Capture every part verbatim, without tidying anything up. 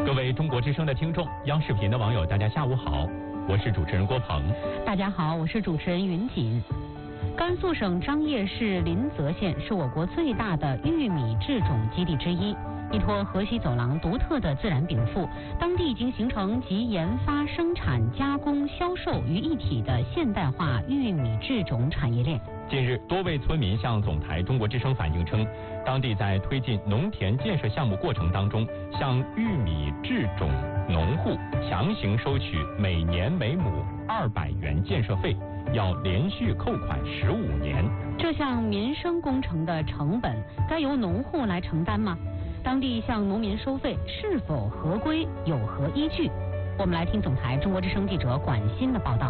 各位中国之声的听众，央视频的网友，大家下午好，我是主持人郭鹏。 大家好，我是主持人云锦。甘肃省张掖市临泽县是我国最大的玉米制种基地之一，依托河西走廊独特的自然禀赋，当地已经形成集研发、生产、加工、销售于一体的现代化玉米制种产业链。 近日，多位村民向总台中国之声反映称，当地在推进农田建设项目过程当中，向玉米制种农户强行收取每年每亩二百元建设费，要连续扣款十五年。 这项民生工程的成本该由农户来承担吗？当地向农民收费是否合规，有何依据？我们来听总台中国之声记者管欣的报道。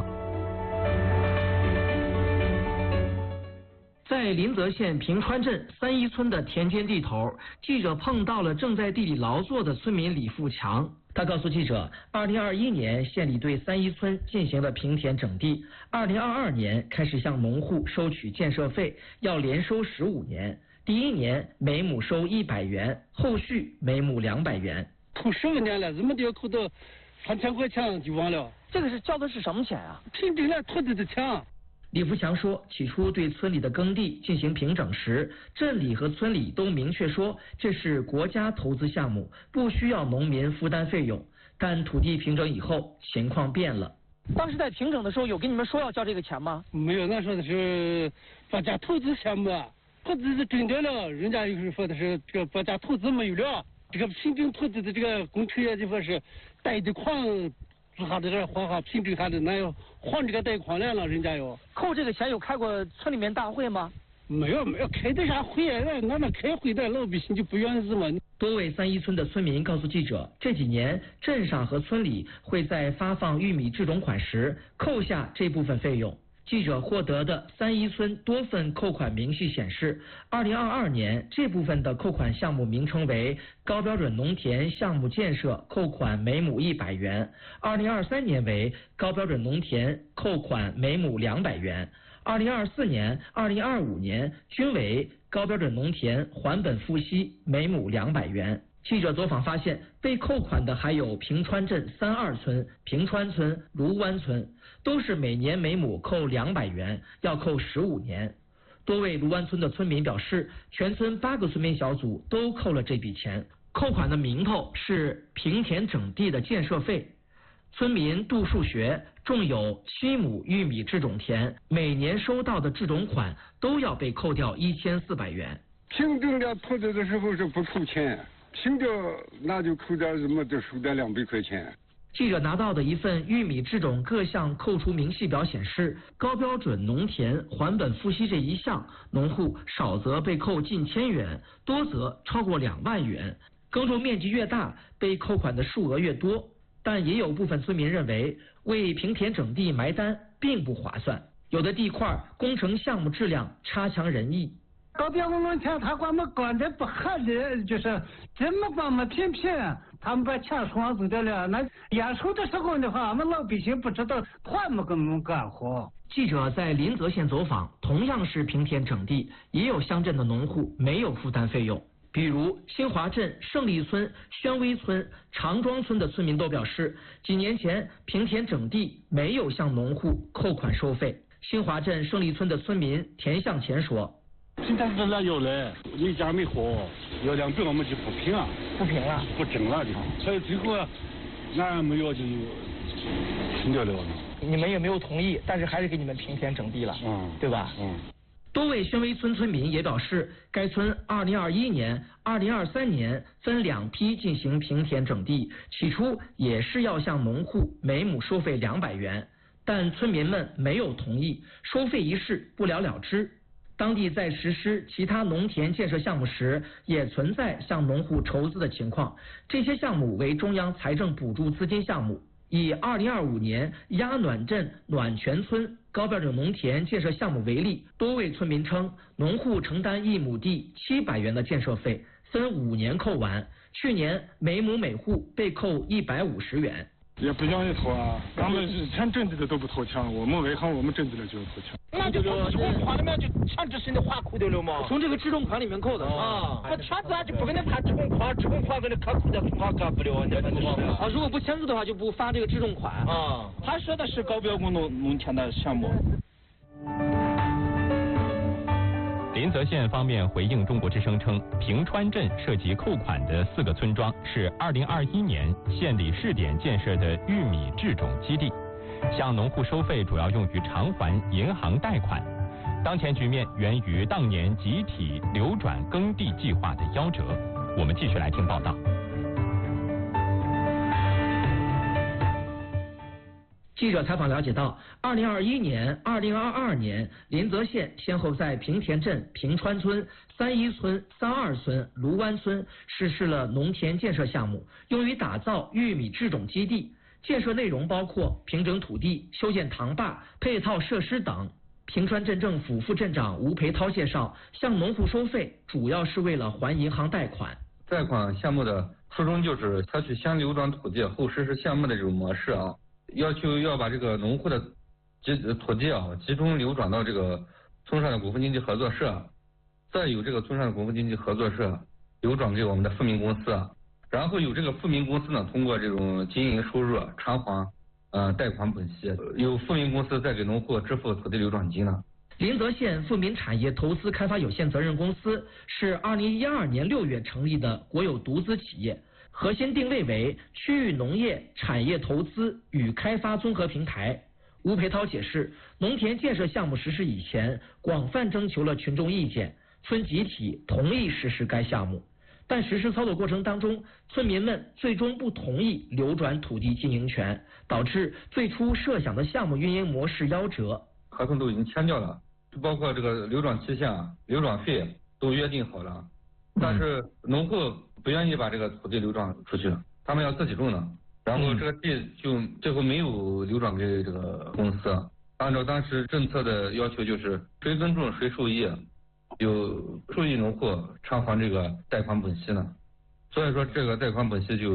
在临泽县平川镇三一村的田间地头，记者碰到了正在地里劳作的村民李富强。他告诉记者，二零二一年县里对三一村进行了平田整地，二零二二年开始向农户收取建设费，要连收十五年。第一年每亩收一百元，后续每亩两百元。 扣十五年了，怎么就要扣到三千块钱就完了？ 这个是交的是什么钱啊？ 平整了土地的钱。 李福强说，起初对村里的耕地进行平整时，镇里和村里都明确说这是国家投资项目，不需要农民负担费用。但土地平整以后，情况变了。 当时在平整的时候，有跟你们说要交这个钱吗？ 没有，那说的是国家投资项目，土地是整掉了，人家又是说的是这个国家投资没有了，这个平整土地的这个工程也就说是贷的款。他在这花花平整下的，那要还这个贷款来了，人家要扣这个钱。有开过村里面大会吗？ 没有，没有开的啥会啊？那那开会的老百姓就不愿意嘛。 多位三一村的村民告诉记者，这几年镇上和村里会在发放玉米制种款时扣下这部分费用。记者获得的三一村多份扣款明细显示，二零二二年这部分的扣款项目名称为高标准农田项目建设，扣款每亩一百元；二零二三年为高标准农田，扣款每亩两百元；二零二四年、二零二五年均为高标准农田还本付息，每亩两百元。记者走访发现，被扣款的还有平川镇三二村、平川村、卢湾村，都是每年每亩扣两百元，要扣十五年。多位卢湾村的村民表示，全村八个村民小组都扣了这笔钱，扣款的名头是平田整地的建设费。村民杜树学种有七亩玉米制种田，每年收到的制种款都要被扣掉一千四百元。 平整了土地的时候是不扣钱。平掉那就扣点什么，就收点两百块钱。 记者拿到的一份玉米制种各项扣除明细表显示，高标准农田还本付息这一项，农户少则被扣近千元，多则超过两万元。耕种面积越大，被扣款的数额越多。但也有部分村民认为，为平田整地埋单并不划算，有的地块工程项目质量差强人意。 高标准农田他管我们管的不合理，就是怎么管我们平平，他们把钱双走掉了。那验收的时候的话，我们老百姓不知道还没给我们干活。 记者在临泽县走访，同样是平田整地，也有乡镇的农户没有负担费用。比如新华镇胜利村、宣威村、长庄村的村民都表示，几年前平田整地没有向农户扣款收费。新华镇胜利村的村民田向前说， 现在是那有了，没家没活，要两百我们就不平了， 不平了， 不整了就。所以最后啊，那没有就停掉了。 你们也没有同意，但是还是给你们平田整地了，嗯，对吧？ 嗯。 多位宣威村村民也表示，该村二零二一年、二零二三年分两批进行平田整地，起初也是要向农户每亩收费两百元，但村民们没有同意，收费一事不了了之。当地在实施其他农田建设项目时，也存在向农户筹资的情况。这些项目为中央财政补助资金项目。以二零二五年鸭暖镇暖泉村高标准农田建设项目为例，多位村民称，农户承担一亩地七百元的建设费，分五年扣完，去年每亩每户被扣一百五十元。 也不愿意投啊，咱们是全镇子的都不投枪，我们外行我们镇子的就投枪。 那就从这个款里面就强制性的划扣掉了嘛， 从这个制动款里面扣的啊。我签字啊就不给你发制动款，制动款给你开扣掉，从哪干不了啊？ 啊，如果不签字的话就不发这个制动款啊。他说的是高标工农农田的项目。 临泽县方面回应中国之声称，平川镇涉及扣款的四个村庄是二零二一年县里试点建设的玉米制种基地，向农户收费主要用于偿还银行贷款。当前局面源于当年集体流转耕地计划的夭折。我们继续来听报道。 记者采访了解到，二零二一年、二零二二年，临泽县先后在平田镇、平川村、三一村、三二村、卢湾村实施了农田建设项目，用于打造玉米制种基地。建设内容包括平整土地、修建塘坝、配套设施等。平川镇政府副镇长吴培涛介绍，向农户收费主要是为了还银行贷款。 贷款项目的初衷就是采取先流转土地后实施项目的这种模式啊。要求要把这个农户的集土地啊集中流转到这个村上的股份经济合作社，再由这个村上的股份经济合作社流转给我们的富民公司，然后由这个富民公司呢通过这种经营收入偿还呃贷款本息，由富民公司再给农户支付土地流转金呢。 临泽县富民产业投资开发有限责任公司是二零一二年六月成立的国有独资企业。核心定位为区域农业产业投资与开发综合平台。吴培涛解释，农田建设项目实施以前，广泛征求了群众意见，村集体同意实施该项目，但实施操作过程当中，村民们最终不同意流转土地经营权，导致最初设想的项目运营模式夭折。 合同都已经签掉了，包括这个流转期限、流转费都约定好了，但是农户不愿意把这个土地流转出去，他们要自己种的，然后这个地就最后没有流转给这个公司。按照当时政策的要求，就是谁耕种谁受益，有受益农户偿还这个贷款本息呢。所以说这个贷款本息就